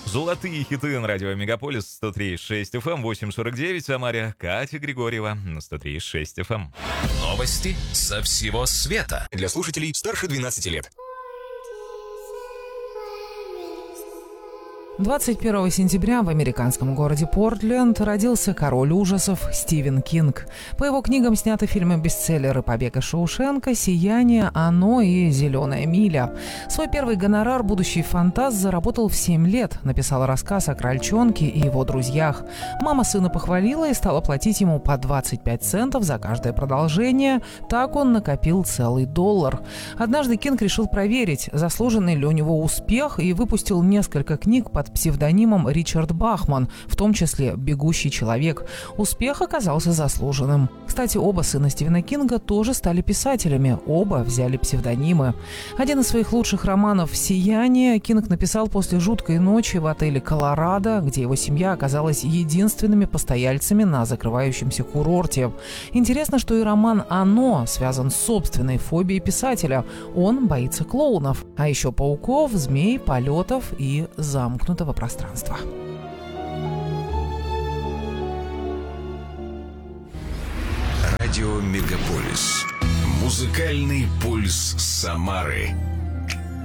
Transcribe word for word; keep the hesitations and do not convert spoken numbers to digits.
Золотые хиты на радио Мегаполис сто три и шесть эф эм, восемь сорок девять в Самаре. Катя Григорьева на сто три и шесть эф эм. Новости со всего света. Для слушателей старше двенадцати лет. двадцать первого сентября в американском городе Портленд родился король ужасов Стивен Кинг. По его книгам сняты фильмы-бестселлеры «Побег из Шоушенка», «Сияние», «Оно» и «Зеленая миля». Свой первый гонорар будущий фантаст заработал в семь лет. Написал рассказ о крольчонке и его друзьях. Мама сына похвалила и стала платить ему по двадцать пять центов за каждое продолжение. Так он накопил целый доллар. Однажды Кинг решил проверить, заслуженный ли у него успех, и выпустил несколько книг под псевдонимом Ричард Бахман, в том числе «Бегущий человек». Успех оказался заслуженным. Кстати, оба сына Стивена Кинга тоже стали писателями. Оба взяли псевдонимы. Один из своих лучших романов «Сияние» Кинг написал после жуткой ночи в отеле «Колорадо», где его семья оказалась единственными постояльцами на закрывающемся курорте. Интересно, что и роман «Оно» связан с собственной фобией писателя. Он боится клоунов, а еще пауков, змей, полетов и замкнутых пространства. Радио Мегаполис. Музыкальный пульс Самары.